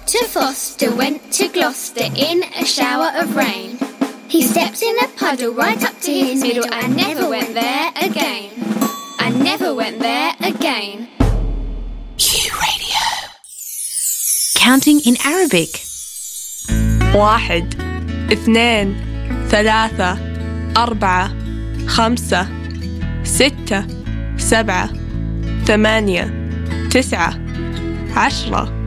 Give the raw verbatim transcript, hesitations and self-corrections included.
Doctor Foster went to Gloucester in a shower of rain. He stepped in a puddle right up to his middle and never went there again. I never went there again. Q Radio. Counting in Arabic. واحد اثنين ثلاثة أربعة خمسة ستة سبعة ثمانية تسعة عشرة